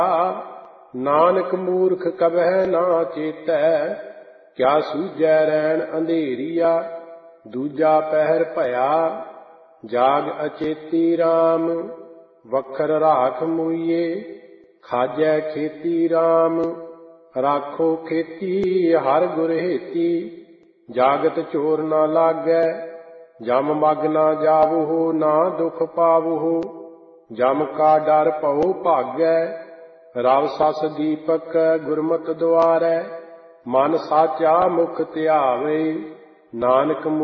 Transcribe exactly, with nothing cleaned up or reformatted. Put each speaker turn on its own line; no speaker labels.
ਨਾਨਕ ਮੂਰਖ ਕਬਹਿ ਨਾ ਚੇਤੈ, ਕਿਆ ਸੂਝੈ ਰੈਣ ਅੰਧੇਰੀਆ। ਦੂਜਾ ਪਹਿਰ ਭਇਆ ਜਾਗ ਅਚੇਤੀ ਰਾਮ, ਵਖਰ ਰਾਖ ਮੁਈਏ ਖਾਜੈ ਖੇਤੀ ਰਾਮ। ਰਾਖੋ ਖੇਤੀ ਹਰ ਗੁਰ ਹੇਤੀ, ਜਾਗਤ ਚੋਰ ਨਾ ਲਾਗੈ। ਜਮ ਮਗ ਨਾ ਜਾਵਹੁ ਨਾ ਦੁਖ ਪਾਵਹੁ, ਜਮ ਕਾ ਡਰ ਭਉ ਭਾਗੈ। ਰਵ ਸਸ ਦੀਪਕ ਗੁਰਮਤਿ ਦੁਆਰੈ, ਮਨ ਸਾਚਾ ਮੁਖ ਧਿਆਵੇ। ਨਾਨਕ